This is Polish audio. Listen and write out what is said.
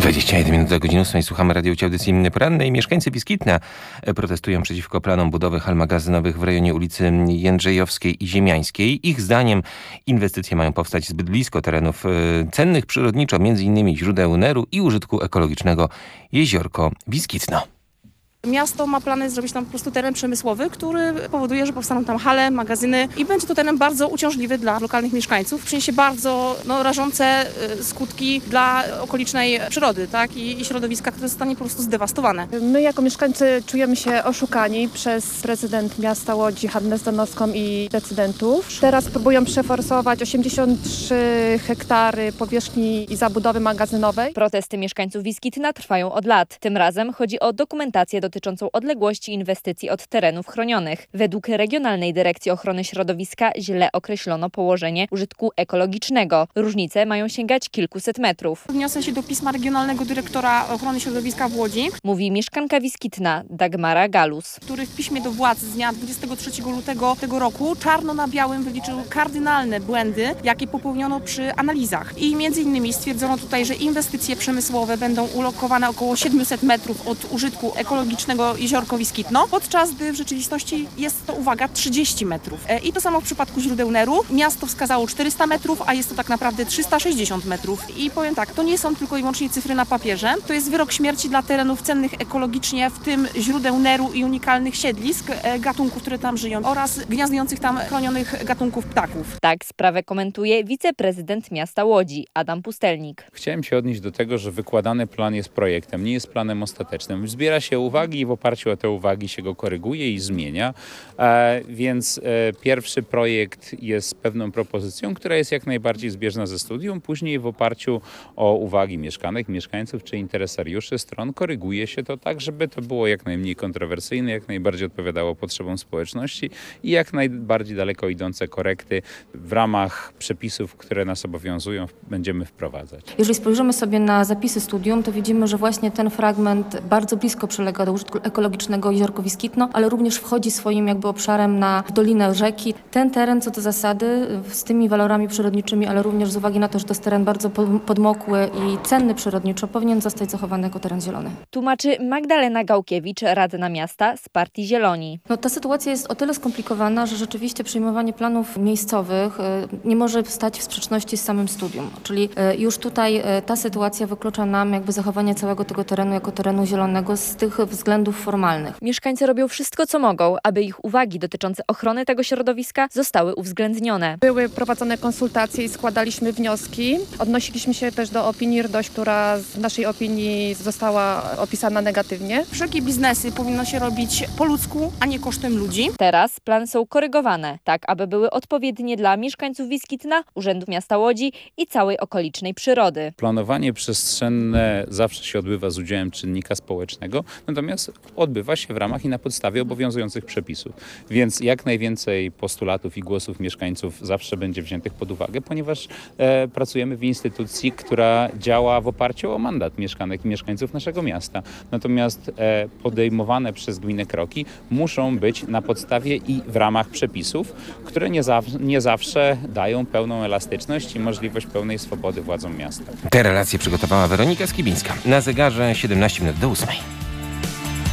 21 minut do godziny 8. Słuchamy radiowej audycji porannej. Mieszkańcy Wiskitna protestują przeciwko planom budowy hal magazynowych w rejonie ulicy Jędrzejowskiej i Ziemiańskiej. Ich zdaniem inwestycje mają powstać zbyt blisko terenów cennych przyrodniczo, m.in. źródeł Neru i użytku ekologicznego Jeziorko Wiskitno. Miasto ma plany zrobić tam po prostu teren przemysłowy, który powoduje, że powstaną tam hale, magazyny i będzie to teren bardzo uciążliwy dla lokalnych mieszkańców. Przyniesie bardzo rażące skutki dla okolicznej przyrody, tak? I środowiska, które zostanie po prostu zdewastowane. My jako mieszkańcy czujemy się oszukani przez prezydent miasta Łodzi, Hannę Zdanowską i decydentów. Teraz próbują przeforsować 83 hektary powierzchni i zabudowy magazynowej. Protesty mieszkańców Wiskitna trwają od lat. Tym razem chodzi o dokumentację dotyczącą odległości inwestycji od terenów chronionych. Według Regionalnej Dyrekcji Ochrony Środowiska źle określono położenie użytku ekologicznego. Różnice mają sięgać kilkuset metrów. Odniosę się do pisma Regionalnego Dyrektora Ochrony Środowiska w Łodzi, mówi mieszkanka Wiskitna Dagmara Galus, który w piśmie do władz z dnia 23 lutego tego roku czarno na białym wyliczył kardynalne błędy, jakie popełniono przy analizach. I między innymi stwierdzono tutaj, że inwestycje przemysłowe będą ulokowane około 700 metrów od użytku ekologicznego Jeziorko Wiskitno, podczas gdy w rzeczywistości jest to, uwaga, 30 metrów. I to samo w przypadku źródeł Neru. Miasto wskazało 400 metrów, a jest to tak naprawdę 360 metrów. I powiem tak, to nie są tylko i wyłącznie cyfry na papierze. To jest wyrok śmierci dla terenów cennych ekologicznie, w tym źródeł Neru i unikalnych siedlisk, gatunków, które tam żyją oraz gniazdujących tam chronionych gatunków ptaków. Tak sprawę komentuje wiceprezydent miasta Łodzi, Adam Pustelnik. Chciałem się odnieść do tego, że wykładany plan jest projektem, nie jest planem ostatecznym. Zbiera się uwagi i w oparciu o te uwagi się go koryguje i zmienia, więc pierwszy projekt jest pewną propozycją, która jest jak najbardziej zbieżna ze studium. Później w oparciu o uwagi mieszkanek, mieszkańców czy interesariuszy stron koryguje się to tak, żeby to było jak najmniej kontrowersyjne, jak najbardziej odpowiadało potrzebom społeczności i jak najbardziej daleko idące korekty w ramach przepisów, które nas obowiązują, będziemy wprowadzać. Jeżeli spojrzymy sobie na zapisy studium, to widzimy, że właśnie ten fragment bardzo blisko przylega do użytku ekologicznego Jeziorko Wiskitno, ale również wchodzi swoim jakby obszarem na dolinę rzeki. Ten teren co do zasady z tymi walorami przyrodniczymi, ale również z uwagi na to, że to jest teren bardzo podmokły i cenny przyrodniczo, powinien zostać zachowany jako teren zielony. Tłumaczy Magdalena Gałkiewicz, radna miasta z Partii Zieloni. Ta sytuacja jest o tyle skomplikowana, że rzeczywiście przyjmowanie planów miejscowych nie może stać w sprzeczności z samym studium. Czyli już tutaj ta sytuacja wyklucza nam jakby zachowanie całego tego terenu jako terenu zielonego z tych względów formalnych. Mieszkańcy robią wszystko, co mogą, aby ich uwagi dotyczące ochrony tego środowiska zostały uwzględnione. Były prowadzone konsultacje i składaliśmy wnioski. Odnosiliśmy się też do opinii RDOŚ, która w naszej opinii została opisana negatywnie. Wszelkie biznesy powinno się robić po ludzku, a nie kosztem ludzi. Teraz plany są korygowane, tak aby były odpowiednie dla mieszkańców Wiskitna, Urzędu Miasta Łodzi i całej okolicznej przyrody. Planowanie przestrzenne zawsze się odbywa z udziałem czynnika społecznego, natomiast odbywa się w ramach i na podstawie obowiązujących przepisów. Więc jak najwięcej postulatów i głosów mieszkańców zawsze będzie wziętych pod uwagę, ponieważ pracujemy w instytucji, która działa w oparciu o mandat mieszkanek i mieszkańców naszego miasta. Natomiast podejmowane przez gminę kroki muszą być na podstawie i w ramach przepisów, które nie zawsze dają pełną elastyczność i możliwość pełnej swobody władzom miasta. Te relacje przygotowała Weronika Skibińska. Na zegarze 17 minut do 8.